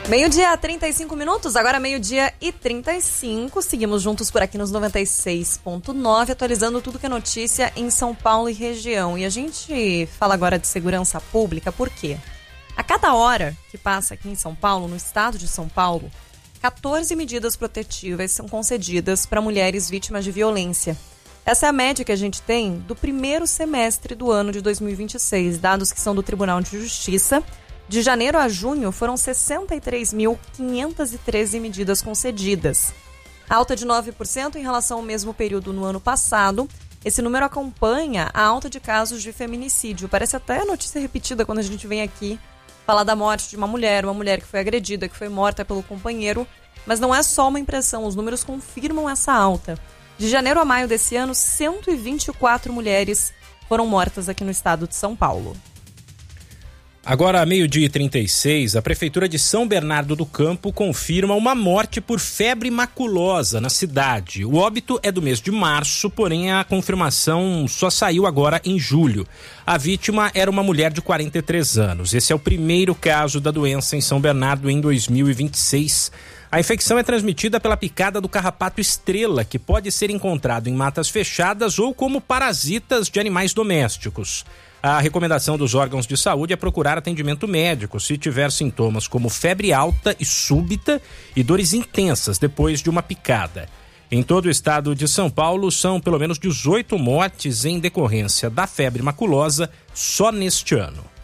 Meio-dia, 35 minutos, agora meio-dia e 35. Seguimos juntos por aqui nos 96.9, atualizando tudo que é notícia em São Paulo e região. E a gente fala agora de segurança pública, por quê? A cada hora que passa aqui em São Paulo, no estado de São Paulo, 14 medidas protetivas são concedidas para mulheres vítimas de violência. Essa é a média que a gente tem do primeiro semestre do ano de 2026, dados que são do Tribunal de Justiça. De janeiro a junho, foram 63.513 medidas concedidas. Alta de 9% em relação ao mesmo período no ano passado. Esse número acompanha a alta de casos de feminicídio. Parece até notícia repetida quando a gente vem aqui falar da morte de uma mulher que foi agredida, que foi morta pelo companheiro. Mas não é só uma impressão, os números confirmam essa alta. De janeiro a maio desse ano, 124 mulheres foram mortas aqui no estado de São Paulo. Agora, meio-dia e 36, a Prefeitura de São Bernardo do Campo confirma uma morte por febre maculosa na cidade. O óbito é do mês de março, porém a confirmação só saiu agora em julho. A vítima era uma mulher de 43 anos. Esse é o primeiro caso da doença em São Bernardo em 2026. A infecção é transmitida pela picada do carrapato estrela, que pode ser encontrado em matas fechadas ou como parasitas de animais domésticos. A recomendação dos órgãos de saúde é procurar atendimento médico se tiver sintomas como febre alta e súbita e dores intensas depois de uma picada. Em todo o estado de São Paulo, são pelo menos 18 mortes em decorrência da febre maculosa só neste ano.